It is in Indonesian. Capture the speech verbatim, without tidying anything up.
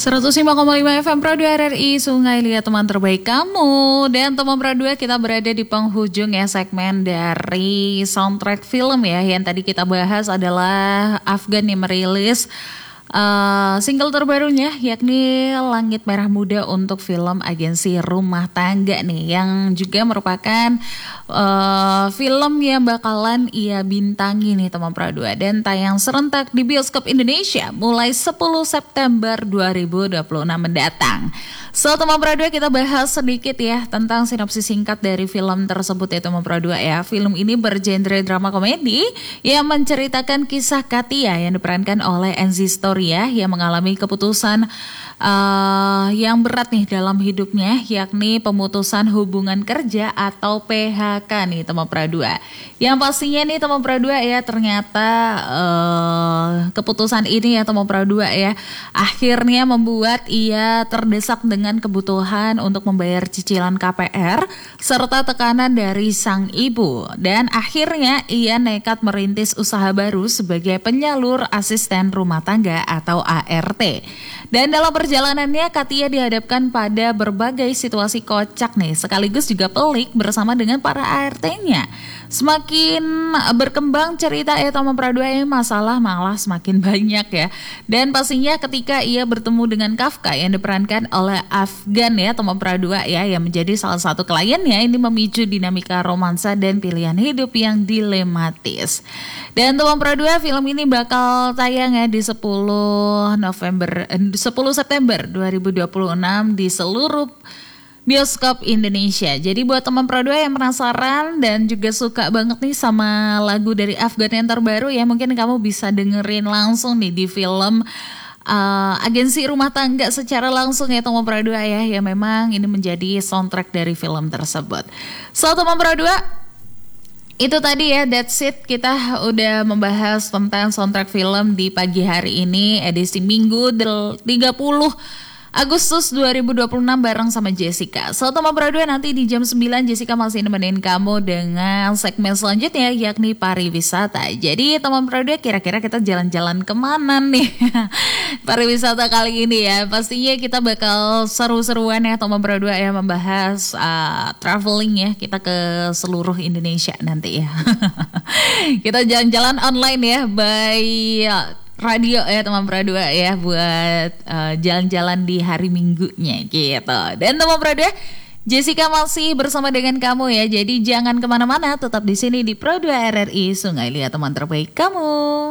seratus lima koma lima F M Pro dua R R I Sungai Liat, teman terbaik kamu. Dan teman Pro dua, kita berada di penghujung ya segmen dari soundtrack film ya. Yang tadi kita bahas adalah Afgan yang merilis Uh, single terbarunya yakni Langit Merah Muda untuk film Agensi Rumah Tangga nih, yang juga merupakan uh, film yang bakalan ia bintangi nih teman Pro dua, dan tayang serentak di bioskop Indonesia mulai sepuluh September dua ribu dua puluh enam mendatang. So teman Pro dua, kita bahas sedikit ya tentang sinopsis singkat dari film tersebut ya teman Pro dua ya. Film ini bergenre drama komedi yang menceritakan kisah Katia yang diperankan oleh Enzi Story ya, yang mengalami keputusan uh, yang berat nih dalam hidupnya, yakni pemutusan hubungan kerja atau P H K nih teman Pro dua. Yang pastinya nih teman Pro dua ya, ternyata uh, keputusan ini ya teman Pro dua ya, akhirnya membuat ia terdesak dengan kebutuhan untuk membayar cicilan K P R serta tekanan dari sang ibu, dan akhirnya ia nekat merintis usaha baru sebagai penyalur asisten rumah tangga atau A R T. Dan dalam perjalanannya Katia dihadapkan pada berbagai situasi kocak nih, sekaligus juga pelik bersama dengan para A R T-nya. Semakin berkembang cerita ya teman Pro dua, masalah malah semakin banyak ya. Dan pastinya ketika ia bertemu dengan Kafka yang diperankan oleh Afgan ya teman Pro dua ya, yang menjadi salah satu kliennya, ini memicu dinamika romansa dan pilihan hidup yang dilematis. Dan teman Pro dua, film ini bakal tayang ya di sepuluh November sepuluh September dua ribu dua puluh enam di seluruh bioskop Indonesia. Jadi buat teman Pro dua yang penasaran dan juga suka banget nih sama lagu dari Afgan yang terbaru ya, mungkin kamu bisa dengerin langsung nih di film uh, Agensi Rumah Tangga secara langsung ya teman Pro dua ya, yang memang ini menjadi soundtrack dari film tersebut. So teman Pro dua, itu tadi ya, that's it. Kita udah membahas tentang soundtrack film di pagi hari ini, edisi Minggu tiga puluh Agustus dua ribu dua puluh enam bareng sama Jessica. So teman Pro dua, nanti di jam sembilan Jessica masih nemenin kamu dengan segmen selanjutnya yakni pariwisata. Jadi teman Pro dua, kira-kira kita jalan-jalan kemana nih pariwisata kali ini ya? Pastinya kita bakal seru-seruan ya teman Pro dua ya, membahas uh, traveling ya, kita ke seluruh Indonesia nanti ya. Kita jalan-jalan online ya, by uh, radio ya teman Pro dua ya, buat uh, jalan-jalan di hari Minggunya gitu. Dan teman Pro dua, Jessica masih bersama dengan kamu ya. Jadi jangan kemana-mana, tetap di sini di Pro dua R R I Sungai Liat, teman terbaik kamu.